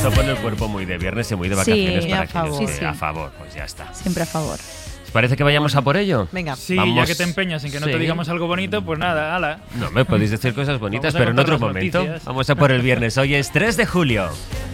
Eso pone el cuerpo muy de viernes y muy de vacaciones Sí, para a favor. aquellos que- Sí. a favor, pues ya está. Siempre a favor. ¿Os parece que vayamos a por ello? Venga. Sí, Vamos. ya que te empeñas en que no Sí. te digamos algo bonito, pues nada, ala. No, me podéis decir cosas bonitas, Vamos a pero en contar otro las momento. noticias. Vamos a por el viernes. Hoy es 3 de julio.